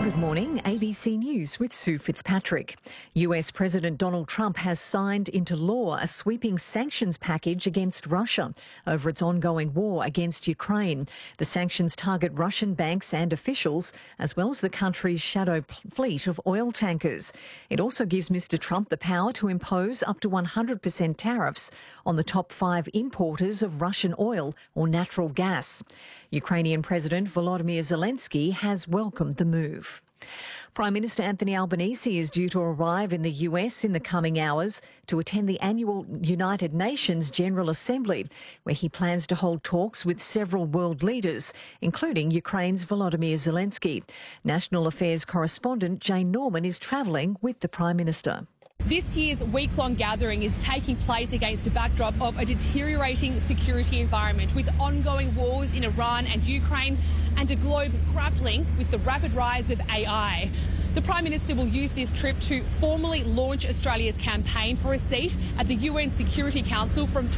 Good morning, ABC News with Sue Fitzpatrick. US President Donald Trump has signed into law a sweeping sanctions package against Russia over its ongoing war against Ukraine. The sanctions target Russian banks and officials, as well as the country's shadow fleet of oil tankers. It also gives Mr Trump the power to impose up to 100% tariffs on the top 5 importers of Russian oil or natural gas. Ukrainian President Volodymyr Zelensky has welcomed the move. Prime Minister Anthony Albanese is due to arrive in the US in the coming hours to attend the annual United Nations General Assembly, where he plans to hold talks with several world leaders, including Ukraine's Volodymyr Zelensky. National Affairs correspondent Jane Norman is travelling with the Prime Minister. This year's week-long gathering is taking place against a backdrop of a deteriorating security environment with ongoing wars in Iran and Ukraine and a globe grappling with the rapid rise of AI. The Prime Minister will use this trip to formally launch Australia's campaign for a seat at the UN Security Council from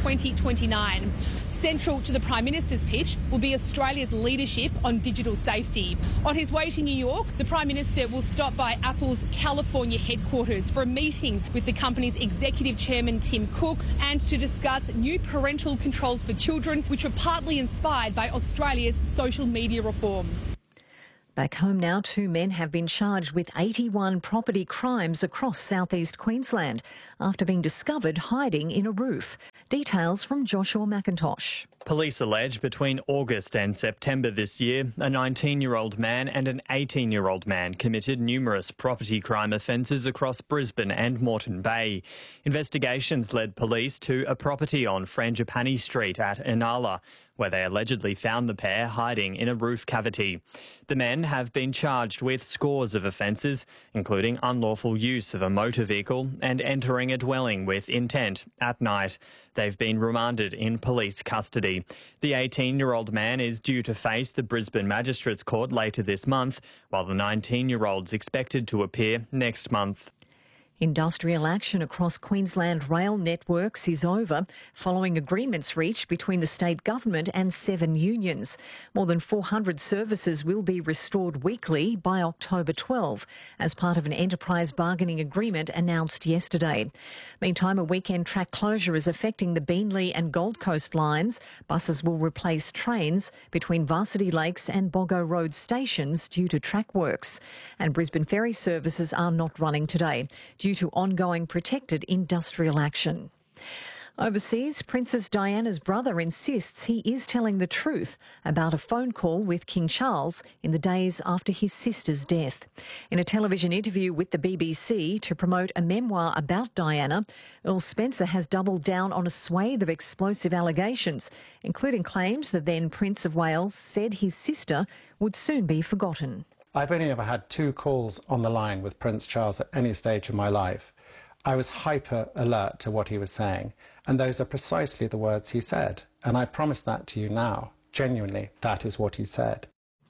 2029. Central to the Prime Minister's pitch will be Australia's leadership on digital safety. On his way to New York, the Prime Minister will stop by Apple's California headquarters for a meeting with the company's executive chairman Tim Cook and to discuss new parental controls for children, which were partly inspired by Australia's social media reforms. Back home now, 2 men have been charged with 81 property crimes across southeast Queensland after being discovered hiding in a roof. Details from Joshua McIntosh. Police allege between August and September this year, a 19-year-old man and an 18-year-old man committed numerous property crime offences across Brisbane and Moreton Bay. Investigations led police to a property on Frangipani Street at Inala, where they allegedly found the pair hiding in a roof cavity. The men have been charged with scores of offences, including unlawful use of a motor vehicle and entering a dwelling with intent at night. They've been remanded in police custody. The 18-year-old man is due to face the Brisbane Magistrates Court later this month, while the 19-year-old's expected to appear next month. Industrial action across Queensland rail networks is over following agreements reached between the state government and 7 unions. More than 400 services will be restored weekly by October 12 as part of an enterprise bargaining agreement announced yesterday. Meantime, a weekend track closure is affecting the Beenleigh and Gold Coast lines. Buses will replace trains between Varsity Lakes and Boggo Road stations due to track works. And Brisbane ferry services are not running today due to ongoing protected industrial action. Overseas, Princess Diana's brother insists he is telling the truth about a phone call with King Charles in the days after his sister's death. In a television interview with the BBC to promote a memoir about Diana, Earl Spencer has doubled down on a swathe of explosive allegations, including claims the then Prince of Wales said his sister would soon be forgotten. I've only ever had 2 calls on the line with Prince Charles at any stage of my life. I was hyper alert to what he was saying, and those are precisely the words he said. And I promise that to you now. Genuinely, that is what he said.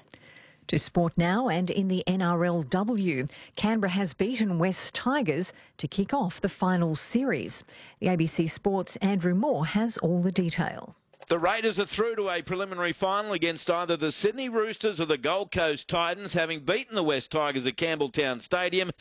To sport now, and in the NRLW, Canberra has beaten West Tigers to kick off the final series. The ABC Sport's Andrew Moore has all the detail. The Raiders are through to a preliminary final against either the Sydney Roosters or the Gold Coast Titans, having beaten the West Tigers at Campbelltown Stadium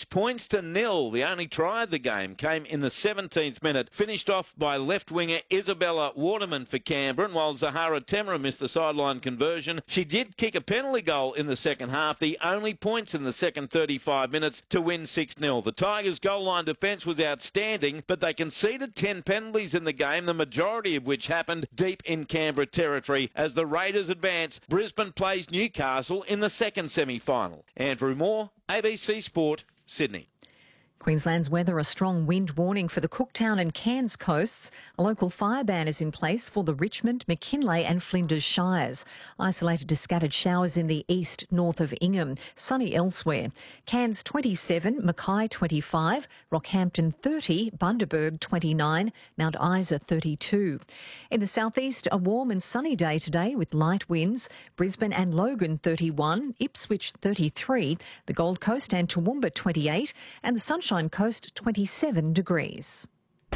6-0. The only try of the game came in the 17th minute, finished off by left winger Isabella Waterman for Canberra, and while Zahara Temra missed the sideline conversion, she did kick a penalty goal in the second half, the only points in the second 35 minutes to win 6-0. The Tigers' goal line defence was outstanding, but they conceded 10 penalties in the game, the majority of which happened deep in Canberra territory. As the Raiders advance, Brisbane plays Newcastle in the second semi-final. Andrew Moore, ABC Sport, Sydney. Queensland's weather, a strong wind warning for the Cooktown and Cairns coasts. A local fire ban is in place for the Richmond, McKinley and Flinders Shires. Isolated to scattered showers in the east, north of Ingham. Sunny elsewhere. Cairns 27, Mackay 25, Rockhampton 30, Bundaberg 29, Mount Isa 32. In the southeast, a warm and sunny day today with light winds. Brisbane and Logan 31, Ipswich 33, the Gold Coast and Toowoomba 28, and the Sunshine Coast 27 degrees.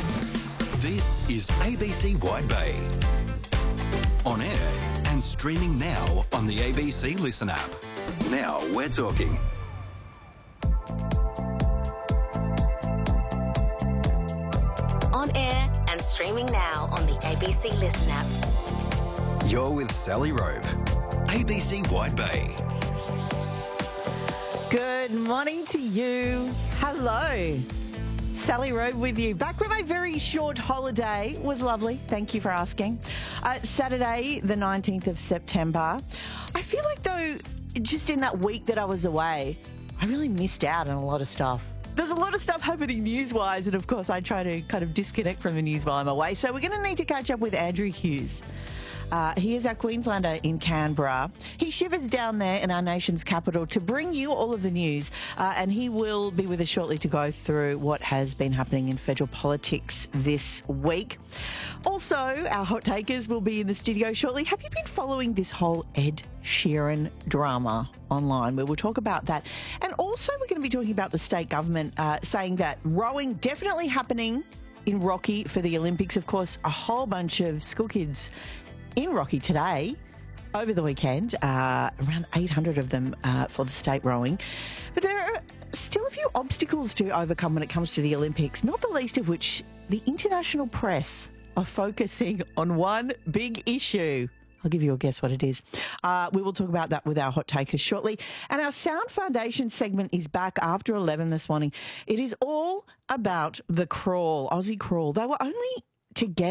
This is ABC Wide Bay. On air and streaming now on the ABC Listen app. Now we're talking. and streaming now on the ABC Listen app. You're with Sally Robe, ABC White Bay. Good morning to you. Hello. Sally Robe with you. Back from a very short holiday. It was lovely. Thank you for asking. Saturday, the 19th of September. I feel like, though, just in that week that I was away, I really missed out on a lot of stuff. There's a lot of stuff happening news-wise, and, of course, I try to kind of disconnect from the news while I'm away. So we're going to need to catch up with Andrew Hughes. He is our Queenslander in Canberra. He shivers down there in our nation's capital to bring you all of the news, and he will be with us shortly to go through what has been happening in federal politics this week. Also, our hot takers will be in the studio shortly. Have you been following this whole Ed Sheeran drama online? We will talk about that. And also, we're going to be talking about the state government saying that rowing definitely happening in Rocky for the Olympics. Of course, a whole bunch of school kids in Rocky today, over the weekend, around 800 of them for the state rowing. But there are still a few obstacles to overcome when it comes to the Olympics, not the least of which the international press are focusing on one big issue. I'll give you a guess what it is. We will talk about that with our hot takers shortly. And our Sound Foundation segment is back after 11 this morning. It is all about the crawl, Aussie crawl. They were only together